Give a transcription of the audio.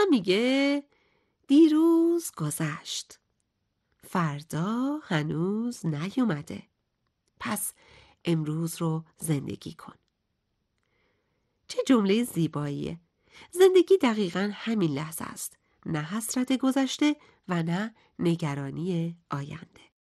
میگه دیروز گذشت، فردا هنوز نیومده، پس امروز رو زندگی کن. چه جمله زیباییه! زندگی دقیقاً همین لحظه است، نه حسرت گذشته و نه نگرانی آینده.